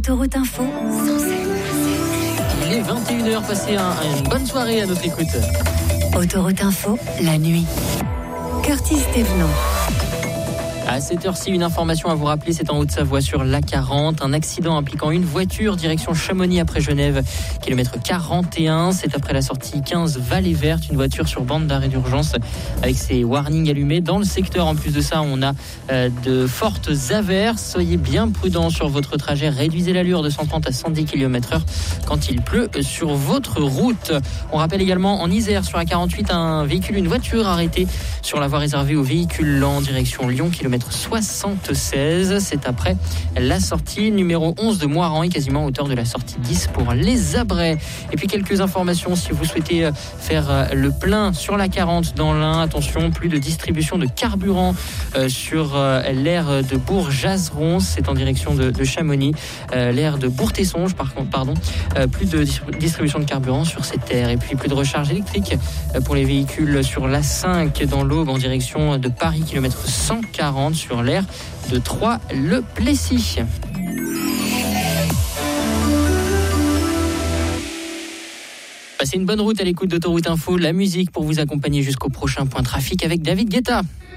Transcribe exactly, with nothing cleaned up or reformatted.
Autoroute Info. Il est vingt et une heures, passez un, une bonne soirée à notre écoute. Autoroute Info, la nuit. Curtis Thévenot. À cette heure-ci, une information à vous rappeler, c'est en Haute-Savoie sur l'A quarante. Un accident impliquant une voiture direction Chamonix après Genève, kilomètre quarante et un. C'est après la sortie quinze Vallée Verte, une voiture sur bande d'arrêt d'urgence avec ses warnings allumés. Dans le secteur, en plus de ça, on a euh, de fortes averses. Soyez bien prudents sur votre trajet. Réduisez l'allure de cent trente à cent dix kilomètres heure quand il pleut sur votre route. On rappelle également en Isère sur l'A quarante-huit, un véhicule, une voiture arrêtée sur la voie réservée aux véhicules lents en direction Lyon, kilomètre soixante-seize. C'est après la sortie numéro onze de Moiran et quasiment à hauteur de la sortie dix pour les Abrais. Et puis quelques informations si vous souhaitez faire le plein sur la quarante dans l'Ain. Attention, plus de distribution de carburant euh, sur euh, l'aire de Bourg-Jazeron. C'est en direction de, de Chamonix. Euh, l'aire de Bourg-Tessonges, par contre, pardon. Euh, plus de distribution de carburant sur cette aire. Et puis plus de recharge électrique pour les véhicules sur l'A cinq dans l'Aube en direction de Paris, kilomètre cent quarante sur l'aire de Troyes-le-Plessis. Passez une bonne route à l'écoute d'Autoroute Info, la musique pour vous accompagner jusqu'au prochain point trafic avec David Guetta.